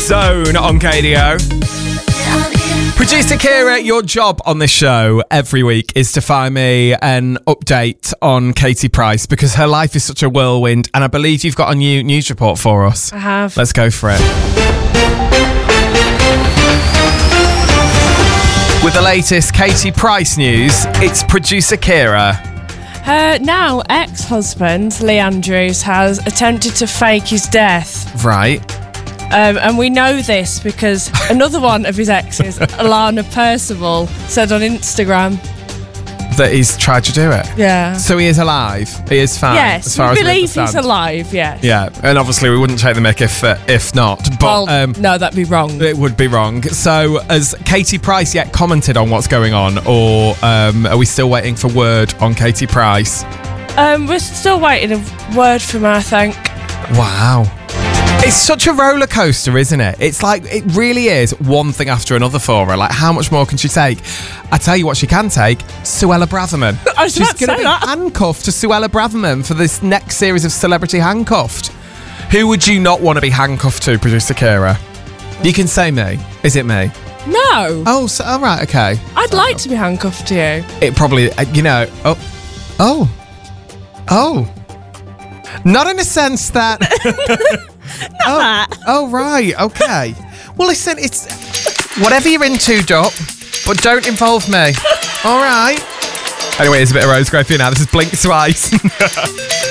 Zone on KDO. Producer Kira, your job on this show every week is to find me an update on Katie Price because her life is such a whirlwind, and I believe you've got a new news report for us. I have. Let's go for it. With the latest Katie Price news, it's producer Kira. Her now ex-husband, Lee Andrews, has attempted to fake his death. Right. And we know this because another one of his exes, Alana Percival, said on Instagram that he's tried to do it. Yeah. So he is alive. He is fine. Yes, as far we as believe we he's alive, yes. Yeah, and obviously we wouldn't take the mick if not. But well, no, that'd be wrong. It would be wrong. So has Katie Price yet commented on what's going on, or are we still waiting for word on Katie Price? We're still waiting a word from her, I think. Wow. It's such a roller coaster, isn't it? It's like, it really is one thing after another for her. Like, how much more can she take? I tell you what she can take, Suella Braverman. I was She's about to going to say be that. handcuffed to Suella Braverman for this next series of Celebrity Handcuffed. Who would you not want to be handcuffed to, producer Kira? You can say me. Is it me? No. Oh, so, all right, okay. I'd like to be handcuffed to you. It probably, Not in a sense that... Oh, right, okay. Well, listen, it's... Whatever you're into, Duck, but don't involve me. All right? Anyway, it's a bit of rose scraping now. This is Blink Twice.